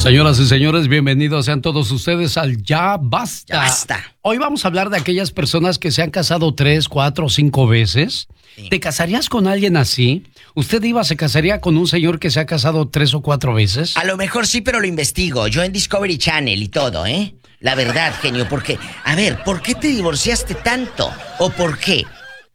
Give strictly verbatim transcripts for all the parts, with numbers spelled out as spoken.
Señoras y señores, bienvenidos sean todos ustedes al Ya Basta. Ya Basta. Hoy vamos a hablar de aquellas personas que se han casado tres, cuatro, cinco veces. Sí. ¿Te casarías con alguien así? ¿Usted, Diva, se casaría con un señor que se ha casado tres o cuatro veces? A lo mejor sí, pero lo investigo. Yo en Discovery Channel y todo, ¿eh? La verdad, genio, porque... A ver, ¿por qué te divorciaste tanto? ¿O por qué?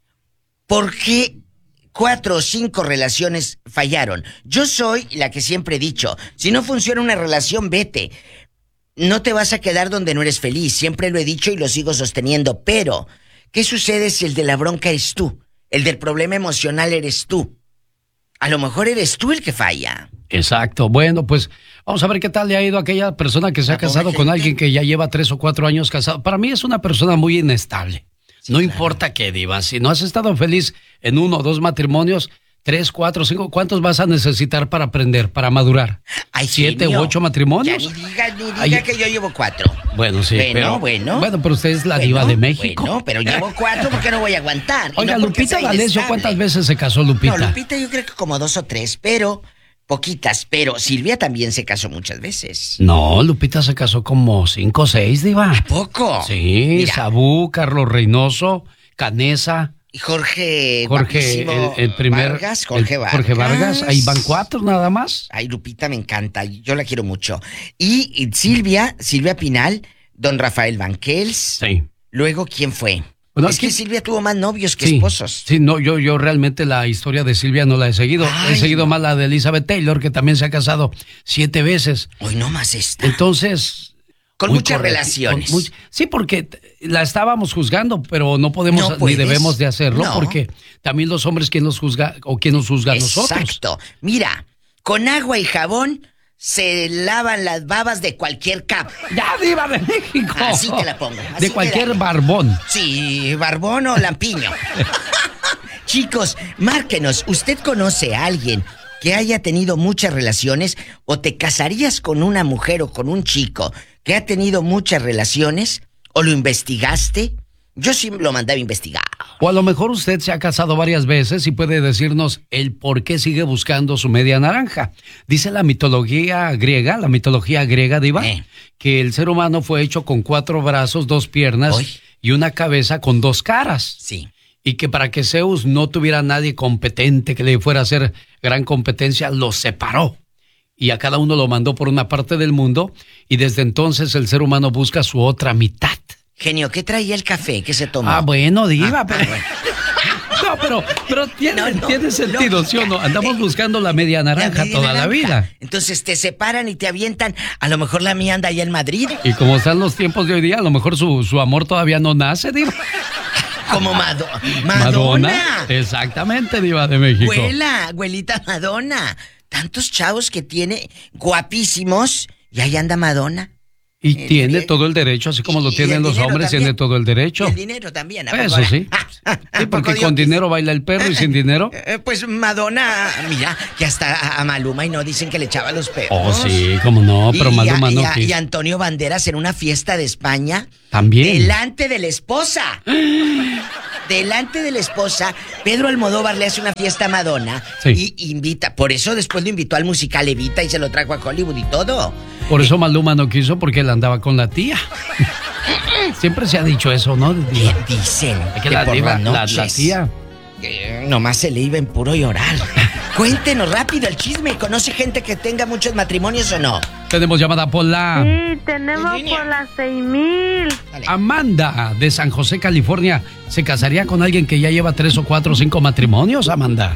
¿Por qué cuatro o cinco relaciones fallaron? Yo soy la que siempre he dicho, si no funciona una relación, vete. No te vas a quedar donde no eres feliz. Siempre lo he dicho y lo sigo sosteniendo. Pero, ¿qué sucede si el de la bronca eres tú? El del problema emocional eres tú. A lo mejor eres tú el que falla. Exacto. Bueno, pues vamos a ver qué tal le ha ido a aquella persona que se ha casado con alguien que ya lleva tres o cuatro años casado. Para mí es una persona muy inestable. Sí, no claro. importa qué, Diva. Si no has estado feliz en uno o dos matrimonios, tres, cuatro, cinco, ¿cuántos vas a necesitar para aprender, para madurar? Ay, ¿Siete genio. u ocho matrimonios? Ya ni diga, ni diga Ay, que yo llevo cuatro. Bueno, sí, bueno, pero... Bueno, bueno, pero usted es la bueno, diva de México. Bueno, pero llevo cuatro porque no voy a aguantar. Oiga, no Lupita D'Alessio, ¿cuántas veces se casó Lupita? No, Lupita yo creo que como dos o tres, pero... Poquitas, pero Silvia también se casó muchas veces. No, Lupita se casó como cinco o seis, Diva. ¿A poco? Sí, Mira. Sabú, Carlos Reynoso, Canesa... Y Jorge... Jorge, el, el primer... Vargas, Jorge el, Vargas. Jorge Vargas, ahí van cuatro nada más. Ay, Lupita me encanta, yo la quiero mucho. Y, y Silvia, Silvia Pinal, don Rafael Banquels. Sí. Luego, ¿quién fue? Bueno, es aquí... que Silvia tuvo más novios que sí, esposos. Sí, no, yo, yo realmente la historia de Silvia no la he seguido. Ay, he seguido no. más la de Elizabeth Taylor, que también se ha casado siete veces. Hoy no más esta. Entonces... Con muchas correcto, relaciones. Con muy, sí, porque la estábamos juzgando, pero no podemos no ni debemos de hacerlo, no. porque también los hombres, ¿quién los juzga o quién nos juzga a nosotros? Exacto. Mira, con agua y jabón se lavan las babas de cualquier cap. ¡Ya, Diva de México! Así te la pongo. Así de cualquier la... barbón. Sí, barbón o lampiño. Chicos, márquenos. ¿Usted conoce a alguien que haya tenido muchas relaciones o te casarías con una mujer o con un chico que ha tenido muchas relaciones o lo investigaste? Yo sí lo mandaba a investigar. O a lo mejor usted se ha casado varias veces y puede decirnos el por qué sigue buscando su media naranja. Dice la mitología griega, la mitología griega, Diva, eh. que el ser humano fue hecho con cuatro brazos, dos piernas ¿Hoy? y una cabeza con dos caras. Sí. Y que para que Zeus no tuviera nadie competente que le fuera a hacer gran competencia, los separó. Y a cada uno lo mandó por una parte del mundo, y desde entonces el ser humano busca su otra mitad. Genio, ¿qué traía el café? ¿Qué se tomó? Ah, bueno, Diva, ah, pero... Ah, bueno. No, pero, pero tiene, no, no, tiene sentido, no, ¿sí o no? Andamos eh, buscando la media naranja la media toda naranja. la vida. Entonces te separan y te avientan. A lo mejor la mía anda allá en Madrid. Y como están los tiempos de hoy día, a lo mejor su, su amor todavía no nace, Diva. Como Mado Madonna. Madonna. Exactamente, Diva de México. Abuela, abuelita Madonna. Tantos chavos que tiene, guapísimos, y ahí anda Madonna. Y el tiene dinero. todo el derecho, así como y, lo tienen los hombres, también. tiene todo el derecho. Y el dinero también. Eso sí. Sí, porque con dinero que... baila el perro y sin dinero. Eh, pues Madonna, mira, que hasta a Maluma y no dicen que le echaba los perros. Oh, sí, cómo no, pero y Maluma a, no. Y, a, y Antonio Banderas en una fiesta de España. También. Delante de la esposa. Delante de la esposa, Pedro Almodóvar le hace una fiesta a Madonna sí. y invita, por eso después lo invitó al musical Evita y se lo trajo a Hollywood y todo. Por eso Maluma no quiso, porque él andaba con la tía. Siempre se ha dicho eso, ¿no? ¿Qué dicen? Es que, que la, por diva, la, la tía. Eh, nomás se le iba en puro llorar. Cuéntenos rápido el chisme. ¿Conoce gente que tenga muchos matrimonios o no? Tenemos llamada por la... Sí, tenemos por las seis mil. Amanda, de San José, California. ¿Se casaría con alguien que ya lleva tres o cuatro o cinco matrimonios, Amanda?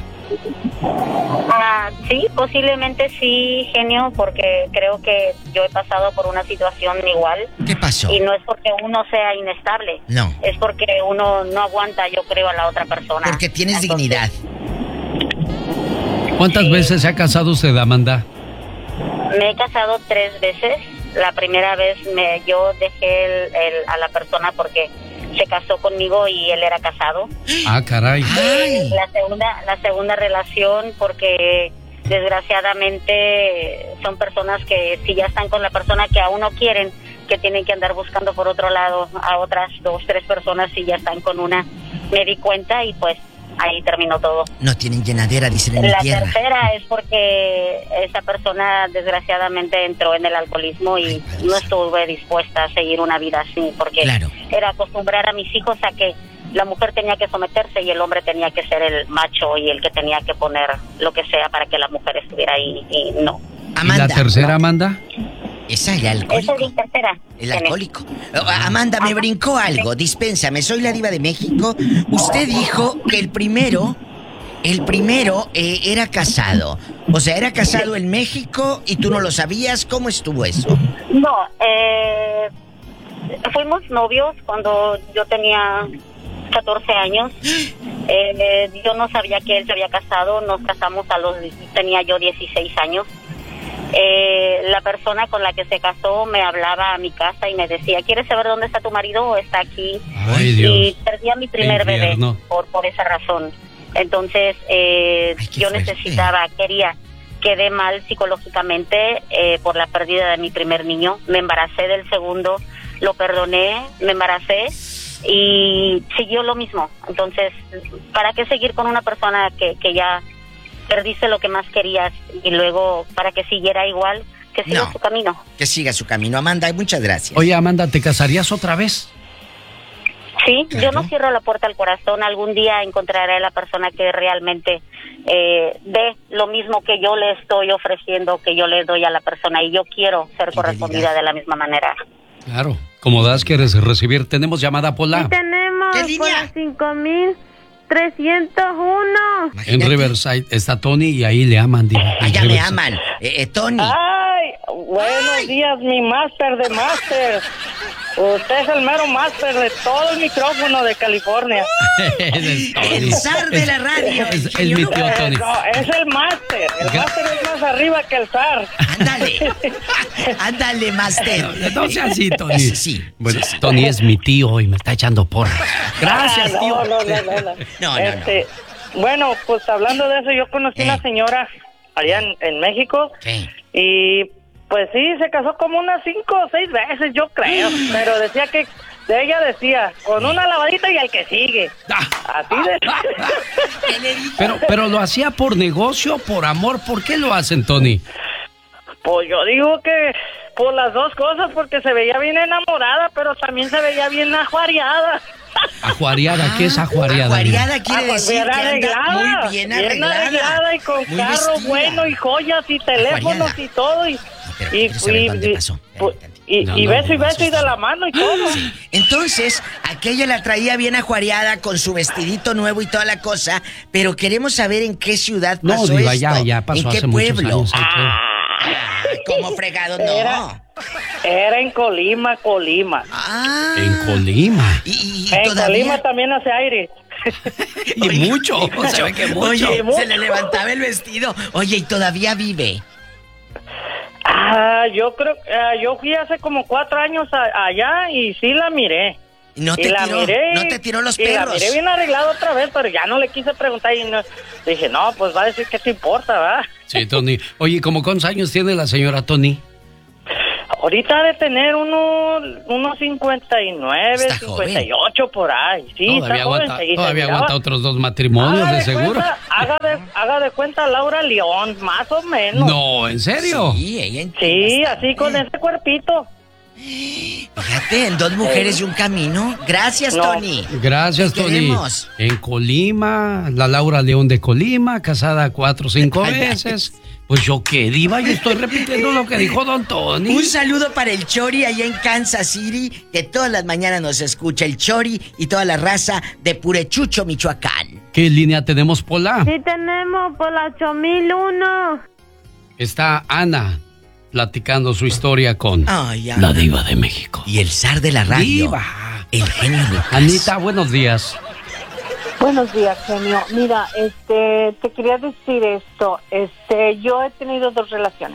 Ah, sí, posiblemente sí, genio, porque creo que yo he pasado por una situación igual. ¿Qué pasó? Y no es porque uno sea inestable. No. Es porque uno no aguanta, yo creo, a la otra persona. Porque tienes Entonces, dignidad. ¿Cuántas sí. veces se ha casado usted, Amanda? Me he casado tres veces. La primera vez me yo dejé el, el, a la persona porque se casó conmigo y él era casado. Ah, caray. Ay. La segunda, la segunda relación porque desgraciadamente son personas que si ya están con la persona que aún no quieren, que tienen que andar buscando por otro lado a otras dos, tres personas si ya están con una. Me di cuenta y pues ahí terminó todo. No tienen llenadera, dicen en mi La tierra. tercera es porque esa persona desgraciadamente entró en el alcoholismo y Ay, no estuve dispuesta a seguir una vida así, porque Claro. era acostumbrar a mis hijos a que la mujer tenía que someterse y el hombre tenía que ser el macho y el que tenía que poner lo que sea para que la mujer estuviera ahí, y no. Amanda. ¿Y la tercera, Amanda? Esa el Esa alcohólico. es mi tercera. El alcohólico. Oh, Amanda, me brincó algo. Dispénsame, soy la diva de México. Usted dijo que el primero, el primero eh, era casado. O sea, era casado en México y tú no lo sabías. ¿Cómo estuvo eso? No, eh, fuimos novios cuando yo tenía catorce años. Eh, yo no sabía que él se había casado. Nos casamos a los... tenía yo dieciséis años. Eh, la persona con la que se casó me hablaba a mi casa y me decía, ¿quieres saber dónde está tu marido? Está aquí. Ay, Dios. Y perdí a mi primer bebé Infierno. por, por esa razón. Entonces, eh, Ay, qué yo fuerte. necesitaba, quería, quedé mal psicológicamente eh, por la pérdida de mi primer niño. Me embaracé del segundo, lo perdoné, me embaracé y siguió lo mismo. Entonces, ¿para qué seguir con una persona que, que ya perdiste lo que más querías y luego para que siguiera igual? Que siga No. su camino. Que siga su camino. Amanda, muchas gracias. Oye, Amanda, ¿te casarías otra vez? Sí, Claro. yo no cierro la puerta al corazón. Algún día encontraré a la persona que realmente eh, dé lo mismo que yo le estoy ofreciendo, que yo le doy a la persona, y yo quiero ser correspondida de la misma manera. Claro. Como das, quieres recibir. Tenemos llamada, Pola. Sí tenemos ¿Qué línea? por las cinco mil trescientos uno. En Imagínate. Riverside está Tony y ahí le aman, diva. En Allá me Riverside. aman. Eh, eh, Tony. Ay, buenos días, mi máster de máster. Usted es el mero máster de todo el micrófono de California. Eres Tony. El zar de la radio. Es, es genio mi Lucas. tío Eh, Tony. no, es el máster. El Gra- máster es más arriba que el zar. Ándale. Ándale, Master. No sea así, Tony. Sí, sí. Bueno, Sí, sí. Tony es mi tío y me está echando porras. Gracias, Ah, tío. no, no, no, no, no. No, no, Este, Bueno, pues hablando de eso, yo conocí Eh. una señora allá en, en México ¿Qué? y pues sí, se casó como unas cinco o seis veces, yo creo. Pero decía que, ella decía, con una lavadita y al que sigue. Así de... ¿Qué le dijo? Pero, pero lo hacía por negocio, por amor. ¿Por qué lo hacen, Tony? Pues yo digo que por las dos cosas, porque se veía bien enamorada, pero también se veía bien ajuareada. Ajuareada, ¿qué es ajuareada? Ajuareada quiere Ah, pues decir bien que anda arreglada, muy bien arreglada. y con muy carro vestida. bueno y joyas y teléfonos Ajuareada. y todo. Y, pero y, quiero saber y- dónde y- pasó. pues, y- No, y no, beso y no, beso y de la mano y todo. Entonces, aquella la traía bien ajuareada con su vestidito nuevo y toda la cosa, pero queremos saber en qué ciudad No, pasó diva, esto. ya, ya pasó ¿En qué hace muchos pueblo? años. hay que- Ah, ¿cómo fregado? No. Era- Era en Colima, Colima. Ah. En Colima. Y, y En todavía... Colima también hace aire. Y mucho. Se ve que mucho. Oye, mucho. se le levantaba el vestido. Oye, y todavía vive. Ah, yo creo, ah, yo fui hace como cuatro años a- allá y sí la miré. No y te la tiró, miré, no te tiró los y la perros. miré bien arreglada otra vez, pero ya no le quise preguntar y no, dije, no, pues va a decir que te importa, ¿verdad? Sí, Tony. Oye, ¿cómo cuántos años tiene la señora Tony? Ahorita ha de tener unos unos cincuenta y nueve, Está cincuenta y ocho por ahí. Sí, Todavía está joven. aguanta, y se todavía miraba- aguanta otros dos matrimonios, Haga de seguro. cuenta, haga, de, haga de cuenta Laura León, más o menos. No, ¿en serio? Sí, ella entiende Sí, bastante. así con ese cuerpito. Fíjate, en dos mujeres y un camino. Gracias, No. Tony. Gracias, Te Tony. queremos. En Colima, la Laura León de Colima, casada cuatro o cinco Ay, ay. veces. Pues yo qué, diva, yo estoy repitiendo lo que dijo don Tony. Un saludo para el Chori allá en Kansas City, que todas las mañanas nos escucha el Chori y toda la raza de Purechucho, Michoacán. ¿Qué línea tenemos, Pola? Sí tenemos por las ocho mil uno. Está Ana platicando su historia con Ay, ya. la diva de México. Y el zar de la radio. Diva. El genio Lucas. Anita, buenos días. Buenos días, genio. Mira, este, te quería decir esto. Este, yo he tenido dos relaciones.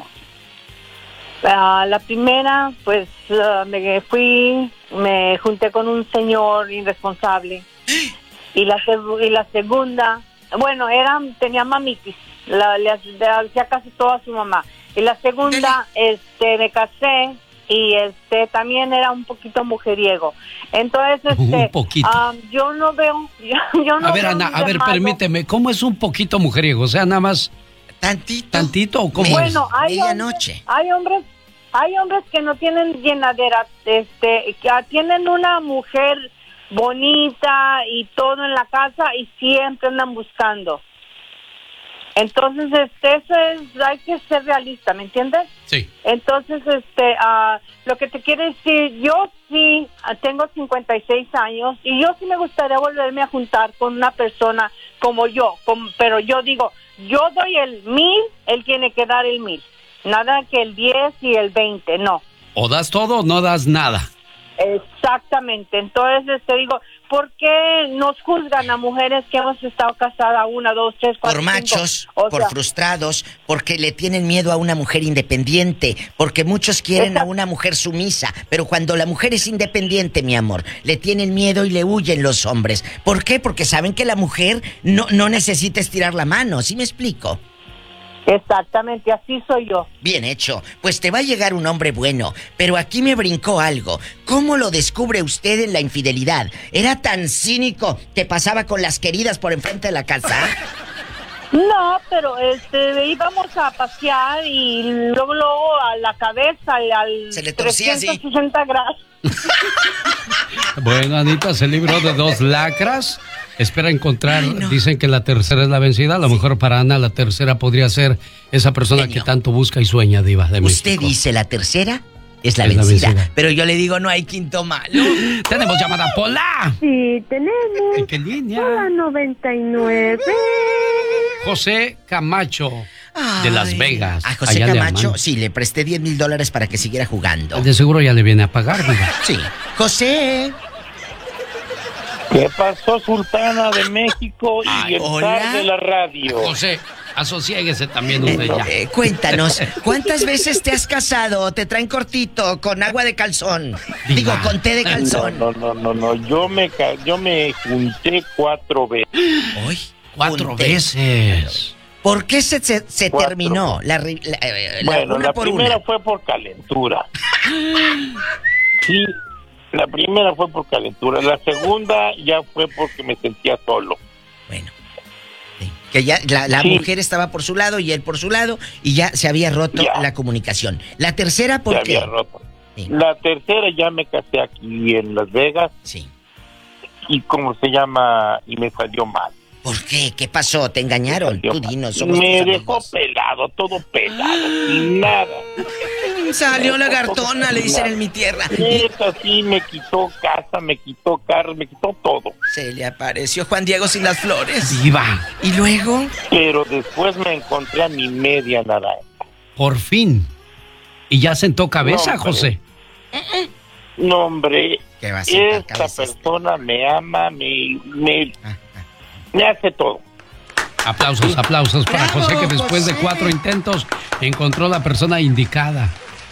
Ah, la primera, pues, ah, me fui, me junté con un señor irresponsable. Y la seg- y la segunda, bueno, era, tenía mamitis. La, le, ha- le hacía casi todo a su mamá. Y la segunda, este, me casé y este también era un poquito mujeriego. Entonces, este, un poquito. Um, yo no veo, yo, yo no A ver, veo Ana, a ver, malo. permíteme, ¿cómo es un poquito mujeriego? O sea, nada más Tantito. tantito o cómo Bueno, es? hay Medianoche. hombres, hay hombres, hay hombres que no tienen llenadera, este, que tienen una mujer bonita y todo en la casa y siempre andan buscando. Entonces, este, eso es, hay que ser realista, ¿me entiendes? Sí. Entonces, este, uh, lo que te quiero decir, yo sí uh, tengo cincuenta y seis años y yo sí me gustaría volverme a juntar con una persona como yo, con, pero yo digo, yo doy el mil, él tiene que dar el mil, nada que el diez y el veinte, no. O das todo o no das nada. Exactamente, entonces te digo, ¿por qué nos juzgan a mujeres que hemos estado casadas una, dos, tres, cuatro, Por machos, cinco? O por sea, frustrados, porque le tienen miedo a una mujer independiente, porque muchos quieren Exacto. a una mujer sumisa, pero cuando la mujer es independiente, mi amor, le tienen miedo y le huyen los hombres. ¿Por qué? Porque saben que la mujer no, no necesita estirar la mano, ¿sí me explico? Exactamente, así soy yo. Bien hecho, pues te va a llegar un hombre bueno, pero aquí me brincó algo. ¿Cómo lo descubre usted en la infidelidad? ¿Era tan cínico que pasaba con las queridas por enfrente de la casa? No, pero este íbamos a pasear y luego, luego a la cabeza al, al Se le torcía así. trescientos sesenta grados. Bueno, Anita se libró de dos lacras. Espera encontrar, Ay, no. dicen que la tercera es la vencida. A lo mejor para Ana la tercera podría ser esa persona Genio. que tanto busca y sueña, diva de México. Usted dice la tercera es la, Es la vencida, vencida. pero yo le digo no hay quinto malo. Tenemos llamada Pola. Sí, tenemos. ¿En qué línea? Hola, noventa y nueve. José Camacho, de Las Ay, Vegas. A José Allá le Camacho, aman. sí, le presté diez mil dólares para que siguiera jugando. De seguro ya le viene a pagar, diva. Sí. José. ¿Qué pasó, Sultana de México y Ay, el hola. zar de la radio? José, asociéguese también usted ya. Eh, cuéntanos, ¿cuántas veces te has casado? ¿Te traen cortito, con agua de calzón? Digo, con té de No, calzón. no, no, no, no. Yo me, ca- yo me junté cuatro veces. Uy, Cuatro junté. veces. ¿Por qué se, se, se Cuatro. terminó? La, ri- la- eh, la- Bueno, una la por primera una. fue por calentura. Sí, la primera fue por calentura. La segunda ya fue porque me sentía solo. Bueno. Sí, que ya la, la Sí. mujer estaba por su lado y él por su lado y ya se había roto Ya. la comunicación. La tercera, ¿por Se qué? había roto. Sí. La tercera ya me casé aquí en Las Vegas Sí. y como se llama, y me salió mal. ¿Por qué? ¿Qué pasó? ¿Te engañaron? Tú dinos, somos me tus dejó amigos. pelado, todo pelado, sin nada. Salió la gartona, le dicen en mi tierra. Esa sí me quitó casa, me quitó carro, me quitó todo. Se le apareció Juan Diego sin las flores. Diva, ¿Y luego? Pero después me encontré a mi media naranja. por fin. ¿Y ya sentó cabeza, No, hombre. José? No, hombre, ¿Qué va a sentar esta cabeza este? persona me ama, me, me, Ah, ah. me hace todo. Aplausos, aplausos para Bravo, José, que después de José. cuatro intentos encontró la persona indicada.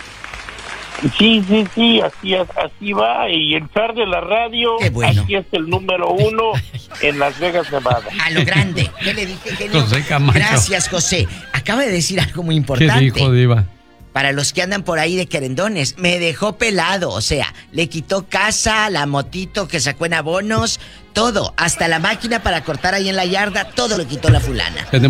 Sí, sí, sí, así, así va. Y el zar de la radio, Qué bueno. aquí es el número uno en Las Vegas, Nevada. A lo grande. ¿Qué le dije, genio? José Camacho. Gracias, José. Acaba de decir algo muy ¿Qué importante. dijo, diva? Para los que andan por ahí de querendones, me dejó pelado. O sea, le quitó casa, la motito que sacó en abonos, todo. Hasta la máquina para cortar ahí en la yarda, todo lo quitó la fulana.